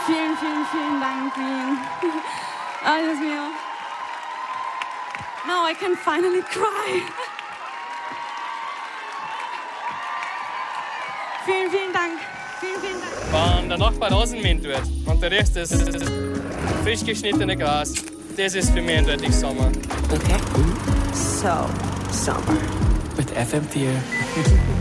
Vielen, vielen, vielen Dank, Wien. Ay, Dios mío. Now I can finally cry. Vielen, vielen Dank. Vielen, vielen Dank. Wenn der Nachbar Rasen mähen tut und du riechst das frisch geschnittene Gras, das ist für mich eindeutig Sommer. Okay. So, Sommer. Mit FM4.